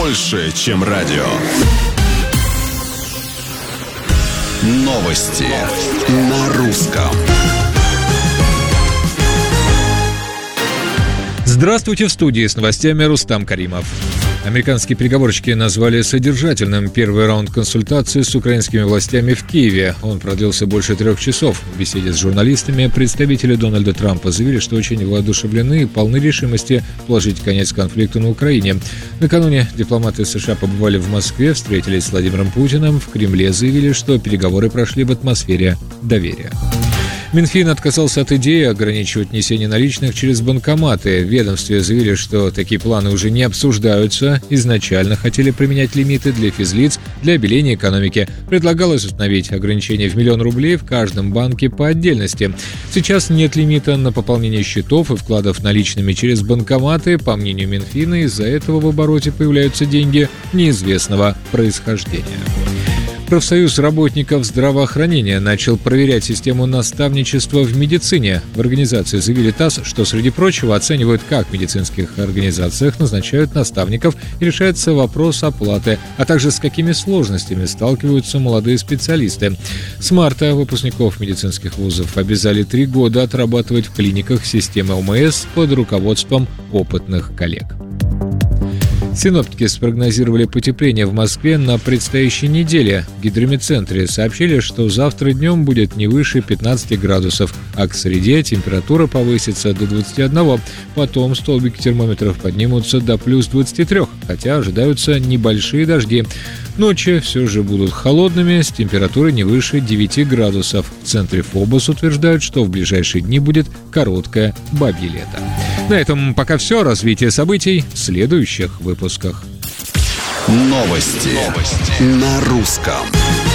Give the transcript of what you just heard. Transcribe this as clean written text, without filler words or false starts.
больше, чем радио. Новости на русском. Здравствуйте, в студии с новостями Рустам Каримов. Американские переговорщики назвали содержательным первый раунд консультаций с украинскими властями в Киеве. Он продлился больше 3 часов. В беседе с журналистами представители Дональда Трампа заявили, что очень воодушевлены и полны решимости положить конец конфликту на Украине. Накануне дипломаты США побывали в Москве, встретились с Владимиром Путиным. В Кремле заявили, что переговоры прошли в атмосфере доверия. Минфин отказался от идеи ограничивать несение наличных через банкоматы. В ведомстве заявили, что такие планы уже не обсуждаются. Изначально хотели применять лимиты для физлиц для обеления экономики. Предлагалось установить ограничение в 1 000 000 рублей в каждом банке по отдельности. Сейчас нет лимита на пополнение счетов и вкладов наличными через банкоматы. По мнению Минфина, из-за этого в обороте появляются деньги неизвестного происхождения. Профсоюз работников здравоохранения начал проверять систему наставничества в медицине. В организации заявили ТАСС, что, среди прочего, оценивают, как в медицинских организациях назначают наставников и решается вопрос оплаты, а также с какими сложностями сталкиваются молодые специалисты. С марта выпускников медицинских вузов обязали 3 года отрабатывать в клиниках системы ОМС под руководством опытных коллег. Синоптики спрогнозировали потепление в Москве на предстоящей неделе. В гидрометцентре сообщили, что завтра днем будет не выше 15 градусов, а к среде температура повысится до 21. Потом столбики термометров поднимутся до плюс 23, хотя ожидаются небольшие дожди. Ночи все же будут холодными, с температурой не выше 9 градусов. В центре ФОБОС утверждают, что в ближайшие дни будет короткое бабье лето. На этом пока все. Развитие событий в следующих выпусках. Новости на русском.